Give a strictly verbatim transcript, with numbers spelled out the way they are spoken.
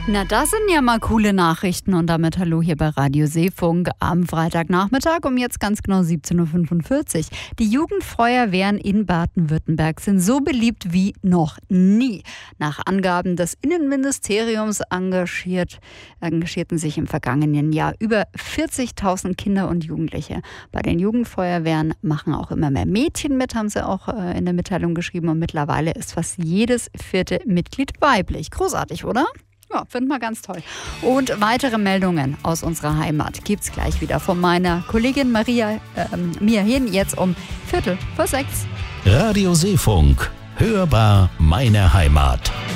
Na, das sind ja mal coole Nachrichten und damit hallo hier bei Radio Seefunk am Freitagnachmittag um jetzt ganz genau siebzehn Uhr fünfundvierzig. Die Jugendfeuerwehren in Baden-Württemberg sind so beliebt wie noch nie. Nach Angaben des Innenministeriums engagiert, engagierten sich im vergangenen Jahr über vierzigtausend Kinder und Jugendliche. Bei den Jugendfeuerwehren machen auch immer mehr Mädchen mit, haben sie auch in der Mitteilung geschrieben, und mittlerweile ist fast jedes vierte Mitglied weiblich. Großartig, oder? Ja, finden wir ganz toll. Und weitere Meldungen aus unserer Heimat gibt's gleich wieder von meiner Kollegin Maria äh, Mia Hin, jetzt um Viertel vor sechs. Radio Seefunk, hörbar meine Heimat.